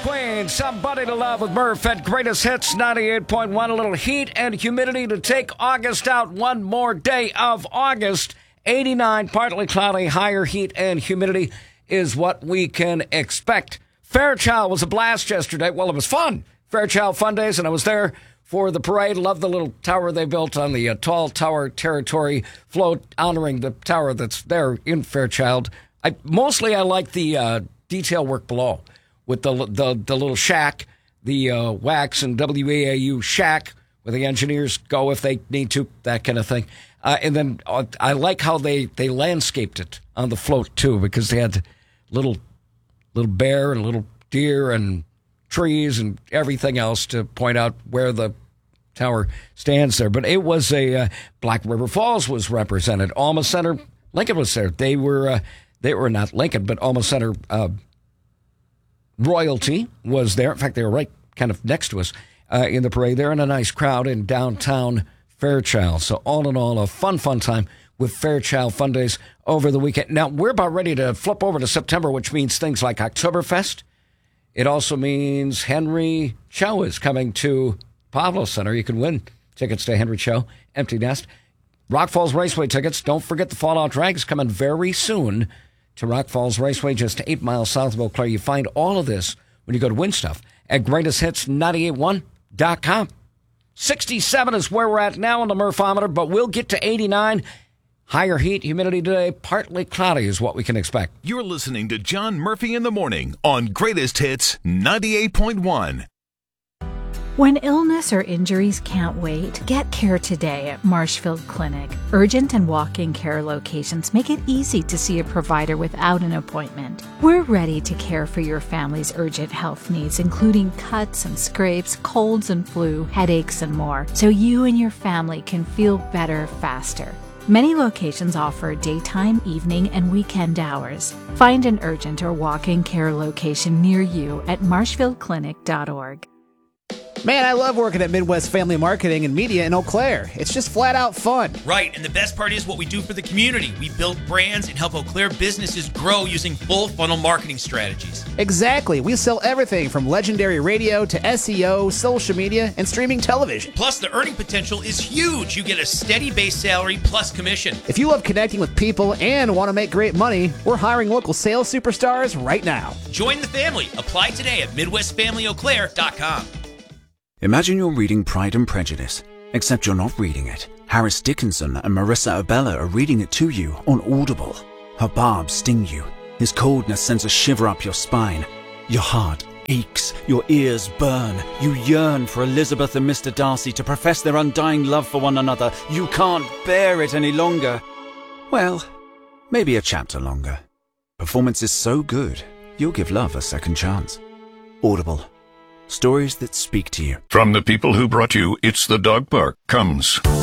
Queen, Somebody to Love with Murph at Greatest Hits 98.1. A little heat and humidity to take August out. One more day of August. 89, partly cloudy, higher heat and humidity is what we can expect. Fairchild was a blast yesterday. Well, it was fun. Fairchild Fun Days, and I was there for the parade. Love the little tower they built on the tall tower territory float, honoring the tower that's there in Fairchild. I like the detail work below with the little shack, the wax and WEAU shack where the engineers go if they need to, that kind of thing. And then I like how they landscaped it on the float too, because they had little bear and little deer and trees and everything else to point out where the tower stands there. But it was Black River Falls was represented. Alma Center, Lincoln was there. They were not Lincoln, but Alma Center royalty was there. In fact, they were right kind of next to us in the parade there, and a nice crowd in downtown Fairchild. So all in all, a fun time with Fairchild Fun Days over the weekend. Now, we're about ready to flip over to September, which means things like Oktoberfest. It also means Henry Cho is coming to Pablo Center. You can win tickets to Henry Cho, Empty Nest. Rock Falls Raceway tickets. Don't forget the Fallout Drag is coming very soon to Rock Falls Raceway, just 8 miles south of Eau Claire. You find all of this when you go to Win Stuff at greatesthits981.com. 67 is where we're at now on the Murphometer, but we'll get to 89. Higher heat, humidity today, partly cloudy is what we can expect. You're listening to John Murphy in the Morning on Greatest Hits 98.1. When illness or injuries can't wait, get care today at Marshfield Clinic. Urgent and walk-in care locations make it easy to see a provider without an appointment. We're ready to care for your family's urgent health needs, including cuts and scrapes, colds and flu, headaches, and more, so you and your family can feel better faster. Many locations offer daytime, evening, and weekend hours. Find an urgent or walk-in care location near you at marshfieldclinic.org. Man, I love working at Midwest Family Marketing and Media in Eau Claire. It's just flat out fun. Right, and the best part is what we do for the community. We build brands and help Eau Claire businesses grow using full funnel marketing strategies. Exactly. We sell everything from legendary radio to SEO, social media, and streaming television. Plus, the earning potential is huge. You get a steady base salary plus commission. If you love connecting with people and want to make great money, we're hiring local sales superstars right now. Join the family. Apply today at MidwestFamilyEauClaire.com. Imagine you're reading Pride and Prejudice, except you're not reading it. Harris Dickinson and Marissa Abella are reading it to you on Audible. Her barbs sting you. His coldness sends a shiver up your spine. Your heart aches. Your ears burn. You yearn for Elizabeth and Mr. Darcy to profess their undying love for one another. You can't bear it any longer. Well, maybe a chapter longer. Performance is so good, you'll give love a second chance. Audible. Stories that speak to you. From the people who brought you It's the Dog Park comes